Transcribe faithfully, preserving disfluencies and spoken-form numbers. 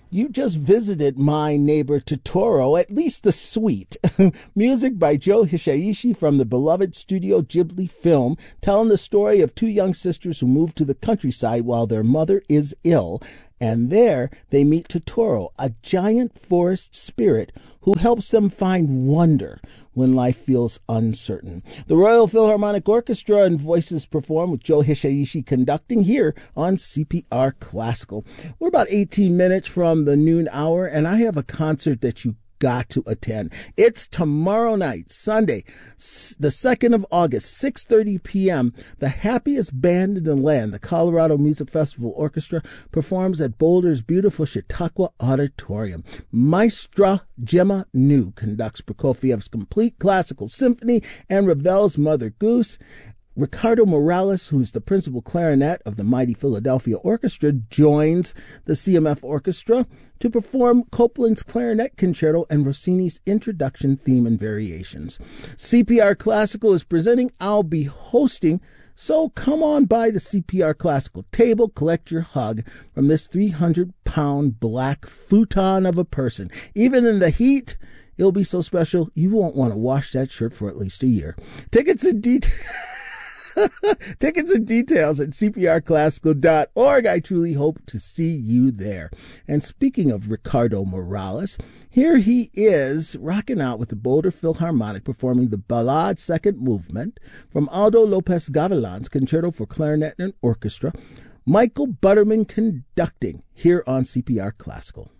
You just visited My Neighbor Totoro, at least the suite. Music by Joe Hisaishi from the beloved Studio Ghibli film, telling the story of two young sisters who move to the countryside while their mother is ill. And there they meet Totoro, a giant forest spirit who helps them find wonder when life feels uncertain. The Royal Philharmonic Orchestra and voices perform with Joe Hisaishi conducting here on C P R Classical. We're about eighteen minutes from the noon hour, and I have a concert that you got to attend. It's tomorrow night, Sunday, the second of August, six thirty p.m. The happiest band in the land, the Colorado Music Festival Orchestra, performs at Boulder's beautiful Chautauqua Auditorium. Maestra Gemma New conducts Prokofiev's Complete Classical Symphony and Ravel's Mother Goose. Ricardo Morales, who's the principal clarinet of the mighty Philadelphia Orchestra, joins the C M F Orchestra to perform Copland's Clarinet Concerto and Rossini's Introduction Theme and Variations. C P R Classical is presenting. I'll be hosting. So come on by the C P R Classical table, collect your hug from this three hundred pound black futon of a person. Even in the heat, it'll be so special, you won't want to wash that shirt for at least a year. Tickets and details... Tickets and details at c p r classical dot org. I truly hope to see you there. And speaking of Ricardo Morales, here he is rocking out with the Boulder Philharmonic performing the Ballade Second Movement from Aldo Lopez Gavilan's Concerto for Clarinet and Orchestra. Michael Butterman conducting here on C P R Classical.